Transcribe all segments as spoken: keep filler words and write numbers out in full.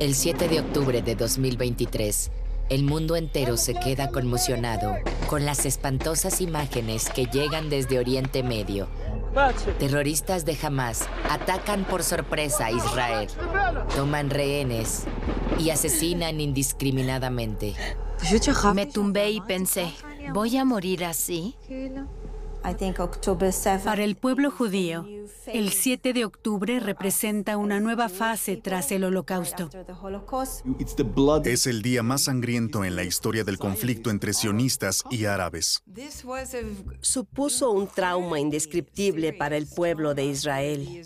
El siete de octubre de dos mil veintitrés, el mundo entero se queda conmocionado con las espantosas imágenes que llegan desde Oriente Medio. Terroristas de Hamás atacan por sorpresa a Israel, toman rehenes y asesinan indiscriminadamente. Me tumbé y pensé, ¿voy a morir así? Para el pueblo judío, el siete de octubre representa una nueva fase tras el Holocausto. Es el día más sangriento en la historia del conflicto entre sionistas y árabes. Supuso un trauma indescriptible para el pueblo de Israel.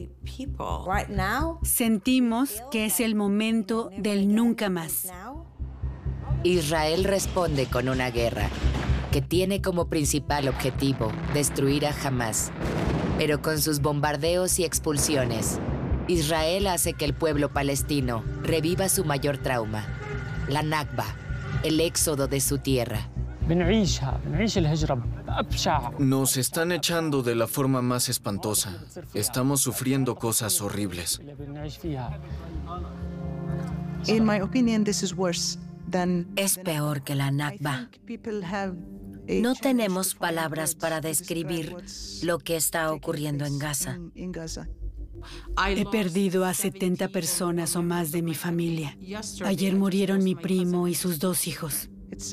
Sentimos que es el momento del nunca más. Israel responde con una guerra que tiene como principal objetivo destruir a Hamás. Pero con sus bombardeos y expulsiones, Israel hace que el pueblo palestino reviva su mayor trauma, la Nakba, el éxodo de su tierra. Nos están echando de la forma más espantosa. Estamos sufriendo cosas horribles. In my opinion, this is worse than... Es peor que la Nakba. No tenemos palabras para describir lo que está ocurriendo en Gaza. He perdido a setenta personas o más de mi familia. Ayer murieron mi primo y sus dos hijos.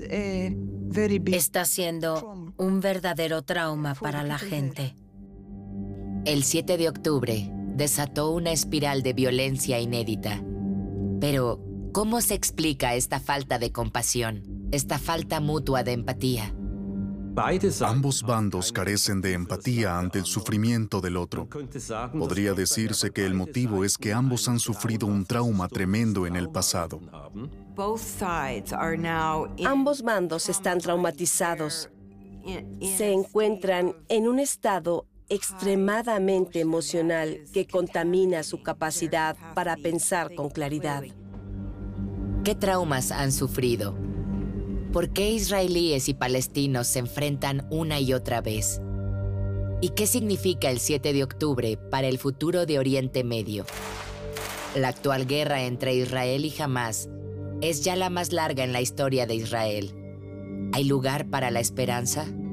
Está siendo un verdadero trauma para la gente. El siete de octubre desató una espiral de violencia inédita. Pero, ¿cómo se explica esta falta de compasión, esta falta mutua de empatía? Ambos bandos carecen de empatía ante el sufrimiento del otro. Podría decirse que el motivo es que ambos han sufrido un trauma tremendo en el pasado. Ambos bandos están traumatizados. Se encuentran en un estado extremadamente emocional que contamina su capacidad para pensar con claridad. ¿Qué traumas han sufrido? ¿Por qué israelíes y palestinos se enfrentan una y otra vez? ¿Y qué significa el siete de octubre para el futuro de Oriente Medio? La actual guerra entre Israel y Hamás es ya la más larga en la historia de Israel. ¿Hay lugar para la esperanza?